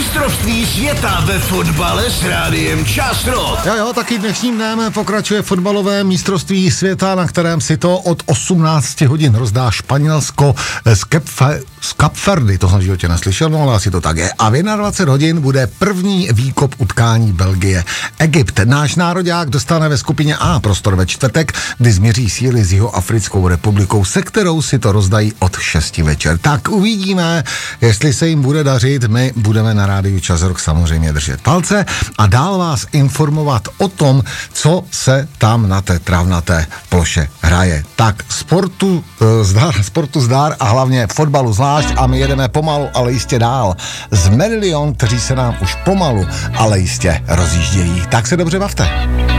Mistrovství světa ve fotbale s rádiem Čas Rock. Jo, taky dnešním dnem pokračuje fotbalové mistrovství světa, na kterém si to od 18 hodin rozdá Španělsko z Kapverdy, to jsem v životě neslyšel, no ale asi to tak je. A v 21 hodin bude první výkop utkání Belgie. Egypt, náš nároďák, dostane ve skupině A prostor ve čtvrtek, kdy změří síly s Jihoafrickou republikou, se kterou si to rozdají od 6 večer. Tak uvidíme, jestli se jim bude dařit. My budeme na rádiu Čas Rock samozřejmě držet palce a dál vás informovat o tom, co se tam na té travnaté ploše hraje. Tak sportu zdar a hlavně fotbalu zvlášť a my jedeme pomalu, ale jistě dál. Z Merillion, kteří se nám už pomalu, ale jistě rozjíždějí. Tak se dobře bavte.